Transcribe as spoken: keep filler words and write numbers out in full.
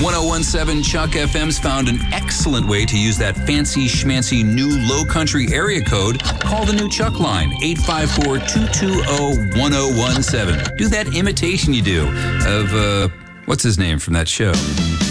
one oh one seven Chuck F M's found an excellent way to use that fancy schmancy new low country area code. Call the new Chuck line, eight five four, two two zero, one oh one seven. Do that imitation you do of, uh, what's his name from that show?